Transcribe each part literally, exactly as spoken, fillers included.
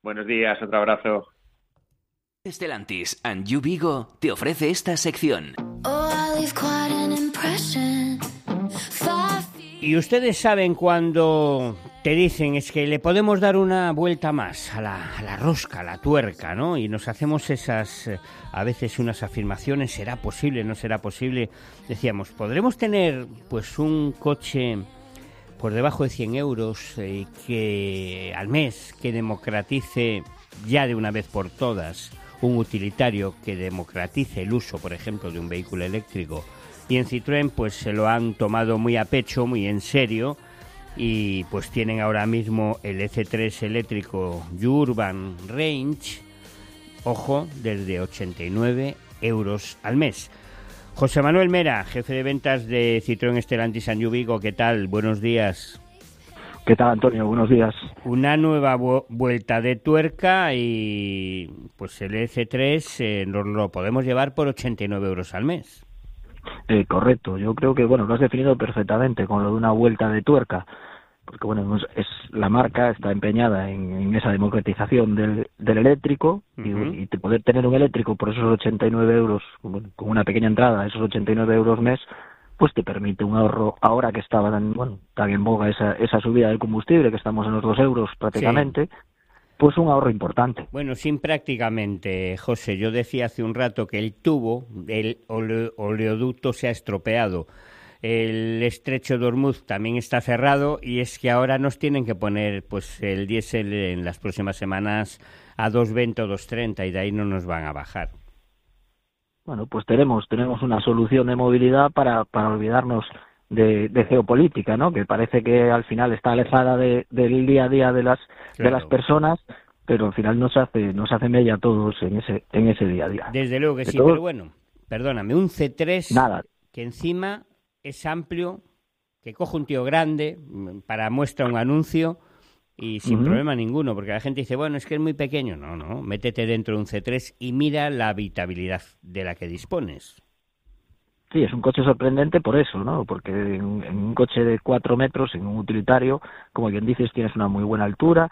Buenos días, otro abrazo. Stellantis and You Vigo te ofrece esta sección. Y ustedes saben cuando te dicen es que le podemos dar una vuelta más a la, a la rosca, a la tuerca, ¿no? Y nos hacemos esas, eh, a veces unas afirmaciones, ¿será posible, no será posible? Decíamos, ¿podremos tener pues un coche por debajo de cien euros eh, que al mes que democratice ya de una vez por todas un utilitario que democratice el uso, por ejemplo, de un vehículo eléctrico? Y en Citroën pues se lo han tomado muy a pecho, muy en serio, y pues tienen ahora mismo el E C tres eléctrico Urban Range, ojo, desde ochenta y nueve euros al mes. José Manuel Mera, jefe de ventas de Citroën Stellantis and You Vigo, ¿qué tal? Buenos días. ¿Qué tal, Antonio? Buenos días. Una nueva vu- vuelta de tuerca y pues el E C tres eh, nos lo podemos llevar por ochenta y nueve euros al mes. Eh, correcto, yo creo que bueno lo has definido perfectamente con lo de una vuelta de tuerca, porque bueno, es, es la marca está empeñada en, en esa democratización del, del eléctrico. Uh-huh. y, y poder tener un eléctrico por esos ochenta y nueve euros, bueno, con una pequeña entrada, esos ochenta y nueve euros mes, pues te permite un ahorro, ahora que estaba tan, bueno, tan en boga esa, esa subida del combustible, que estamos en los dos euros prácticamente. Sí. Pues un ahorro importante. Bueno, sin prácticamente, José. Yo decía hace un rato que el tubo, el ole- oleoducto se ha estropeado. El estrecho de Hormuz también está cerrado y es que ahora nos tienen que poner pues el diésel en las próximas semanas a dos veinte o dos treinta y de ahí no nos van a bajar. Bueno, pues tenemos tenemos una solución de movilidad para, para olvidarnos de, de geopolítica, ¿no? Que parece que al final está alejada de, del día a día de las claro. de las personas, pero al final nos hace nos hace mella a todos en ese en ese día a día. Desde luego que de sí, todo... pero bueno, perdóname, un C tres Nada. que encima es amplio, que coge un tío grande para muestra un anuncio y sin uh-huh. problema ninguno, porque la gente dice, bueno, es que es muy pequeño. No, no, métete dentro de un C tres y mira la habitabilidad de la que dispones. Sí, es un coche sorprendente por eso, ¿no? Porque en, en un coche de cuatro metros, en un utilitario, como bien dices, tienes una muy buena altura.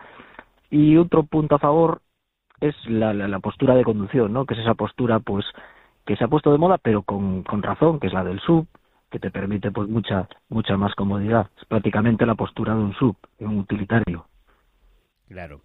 Y otro punto a favor es la, la, la postura de conducción, ¿no? Que es esa postura, pues, que se ha puesto de moda, pero con, con razón, que es la del S U V, que te permite, pues, mucha mucha más comodidad. Es prácticamente la postura de un S U V, en un utilitario. Claro.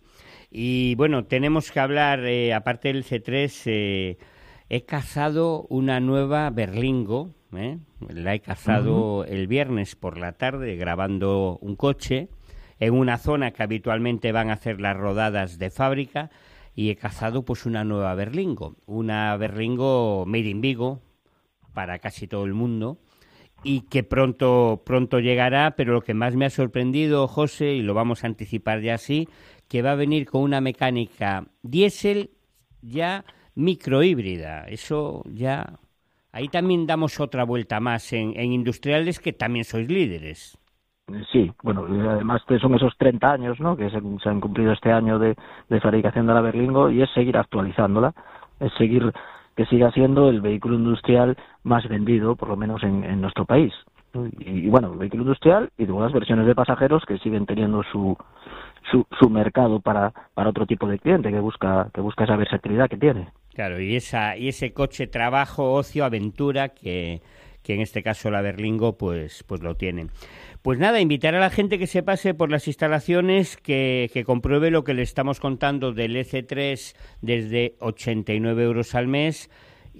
Y, bueno, tenemos que hablar, eh, aparte del C tres... Eh, He cazado una nueva Berlingo, ¿eh? La he cazado uh-huh. el viernes por la tarde grabando un coche en una zona que habitualmente van a hacer las rodadas de fábrica y he cazado pues una nueva Berlingo, una Berlingo made in Vigo para casi todo el mundo y que pronto pronto llegará, pero lo que más me ha sorprendido, José, y lo vamos a anticipar ya así, que va a venir con una mecánica diésel ya microhíbrida. Eso ya... Ahí también damos otra vuelta más en, en industriales, que también sois líderes. Sí, bueno, además son esos treinta años, ¿no?, que se, se han cumplido este año de, de fabricación de la Berlingo, y es seguir actualizándola, es seguir que siga siendo el vehículo industrial más vendido, por lo menos en, en nuestro país. Y, y bueno, el vehículo industrial y luego las versiones de pasajeros que siguen teniendo su su, su mercado para, para otro tipo de cliente que busca que busca esa versatilidad que tiene. Claro, y esa y ese coche trabajo, ocio, aventura que, que en este caso la Berlingo pues pues lo tiene. Pues nada, invitar a la gente que se pase por las instalaciones, que, que compruebe lo que le estamos contando del E C tres desde ochenta y nueve euros al mes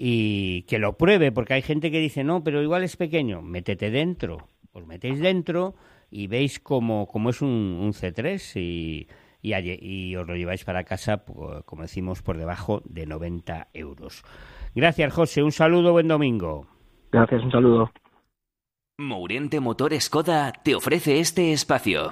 y que lo pruebe, porque hay gente que dice, no, pero igual es pequeño. Métete dentro, os metéis dentro y veis cómo, cómo es un, un C tres y, y, y os lo lleváis para casa, como decimos, por debajo de noventa euros. Gracias, José. Un saludo, buen domingo. Gracias, un saludo. Mouriente Motor Skoda te ofrece este espacio.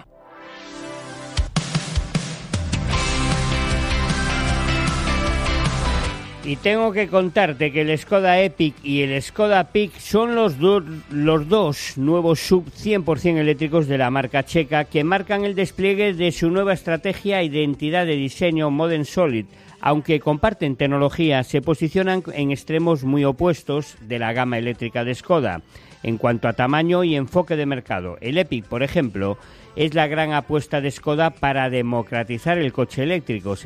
Y tengo que contarte que el Skoda Epic y el Skoda Peak son los, do- los dos nuevos S U V cien por ciento eléctricos de la marca checa, que marcan el despliegue de su nueva estrategia e identidad de diseño Modern Solid. Aunque comparten tecnología, se posicionan en extremos muy opuestos de la gama eléctrica de Skoda en cuanto a tamaño y enfoque de mercado. El Epic, por ejemplo, es la gran apuesta de Skoda para democratizar el coche eléctrico.